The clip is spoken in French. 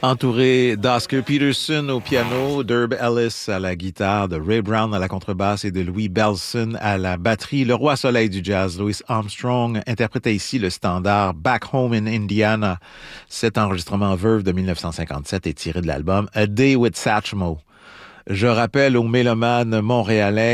Entouré d'Oscar Peterson au piano, d'Herb Ellis à la guitare, de Ray Brown à la contrebasse et de Louis Bellson à la batterie, le roi soleil du jazz, Louis Armstrong, interprétait ici le standard Back Home in Indiana. Cet enregistrement Verve de 1957 est tiré de l'album A Day with Satchmo. Je rappelle aux mélomanes montréalais